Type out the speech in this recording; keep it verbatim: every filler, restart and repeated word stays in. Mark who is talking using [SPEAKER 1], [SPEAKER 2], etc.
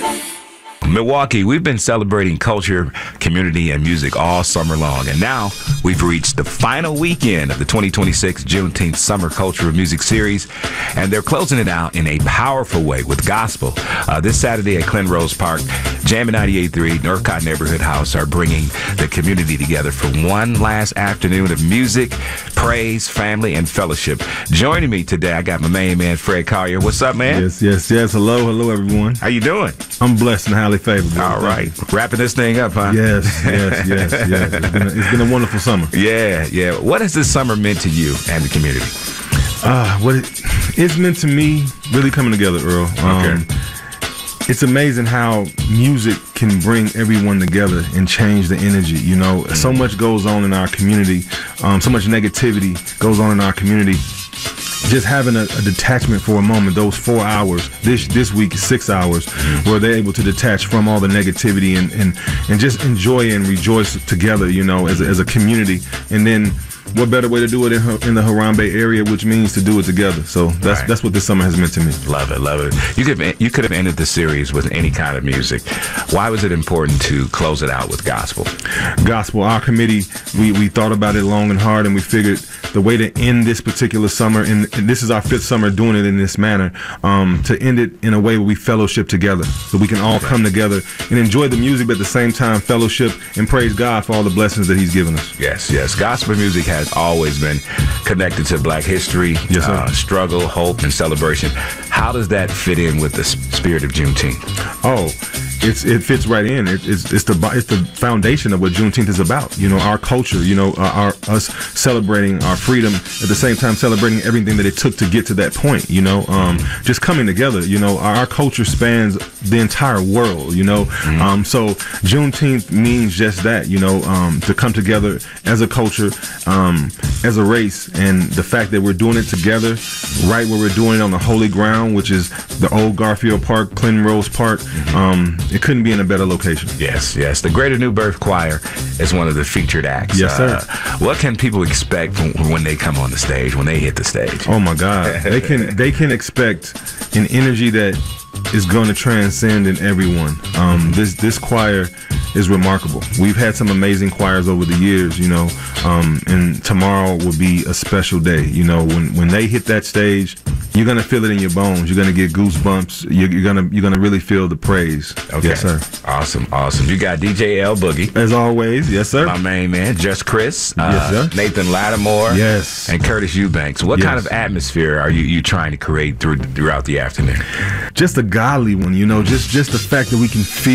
[SPEAKER 1] Milwaukee, we've been celebrating culture, community, and music all summer long, and now we've reached the final weekend of the twenty twenty-six Juneteenth Summer Culture of Music Series, and they're closing it out in a powerful way with gospel. Uh, this Saturday at Glen Rose Park, Jammin' ninety-eight point three, Northcott Neighborhood House are bringing the community together for one last afternoon of music, praise, family, and fellowship. Joining me today, I got my main man, Fred Collier. What's up, man?
[SPEAKER 2] Yes, yes, yes. Hello, hello, everyone.
[SPEAKER 1] How you doing?
[SPEAKER 2] I'm blessed and highly favored.
[SPEAKER 1] All right. Wrapping this thing up, huh?
[SPEAKER 2] Yes, yes, yes, yes. It's been, a, it's been a wonderful summer.
[SPEAKER 1] Yeah, yeah. What has this summer meant to you and the community?
[SPEAKER 2] Uh, what it, it's meant to me, really coming together, Earl. Um,
[SPEAKER 1] Okay.
[SPEAKER 2] It's amazing how music can bring everyone together and change the energy. You know, mm-hmm. so much goes on in our community. Um, so much negativity goes on in our community. Just having a, a detachment for a moment, those four hours, this this week is six hours, mm-hmm. where they're able to detach from all the negativity and, and, and just enjoy and rejoice together, you know, as a, as a community. And then what better way to do it in, in the Harambe area, which means to do it together. So that's
[SPEAKER 1] Right.
[SPEAKER 2] that's what this summer has meant to me.
[SPEAKER 1] Love it, love it. You could you could have ended the series with any kind of music. Why was it important to close it out with gospel?
[SPEAKER 2] Gospel, our committee, we, we thought about it long and hard, and we figured the way to end this particular summer, and, and this is our fifth summer doing it in this manner, um, to end it in a way where we fellowship together, so we can all come together and enjoy the music, but at the same time fellowship and praise God for all the blessings that He's given us.
[SPEAKER 1] Yes, yes. Gospel music has always been connected to Black history,
[SPEAKER 2] Yes, sir.
[SPEAKER 1] uh, struggle, hope, and celebration. How does that fit in with the s- spirit of Juneteenth?
[SPEAKER 2] Oh, it's it fits right in. It, it's it's the it's the foundation of what Juneteenth is about. You know, our culture. You know, our, our us celebrating our freedom at the same time celebrating everything that it took to get to that point. You know, um, just coming together. You know, our, our culture spans the entire world. You know, mm-hmm. um, so Juneteenth means just that. You know, um, to come together as a culture, um, as a race, and the fact that we're doing it together, right where we're doing it on the holy ground, which is the old Garfield Park, Glen Rose Park. Mm-hmm. Um, It couldn't be in a better location.
[SPEAKER 1] Yes, yes. The Greater New Birth Choir is one of the featured acts.
[SPEAKER 2] Yes, sir.
[SPEAKER 1] Uh, what can people expect from, when they come on the stage, when they hit the stage?
[SPEAKER 2] Oh my God, they can they can expect an energy that is going to transcend in everyone. Um, this this choir is remarkable. We've had some amazing choirs over the years, you know, um, and tomorrow will be a special day. You know, when when they hit that stage, you're gonna feel it in your bones. You're gonna get goosebumps. You're, you're gonna you're gonna really feel the praise.
[SPEAKER 1] Okay.
[SPEAKER 2] Yes, sir.
[SPEAKER 1] Awesome, awesome. You got D J L Boogie,
[SPEAKER 2] As always, yes, sir.
[SPEAKER 1] my main man, Just Chris, uh,
[SPEAKER 2] Yes, sir.
[SPEAKER 1] Nathan Lattimore,
[SPEAKER 2] Yes.
[SPEAKER 1] and Curtis Eubanks. What
[SPEAKER 2] Yes.
[SPEAKER 1] kind of atmosphere are you, you trying to create through, throughout the afternoon?
[SPEAKER 2] Just a godly one, you know. Just just the fact that we can feel.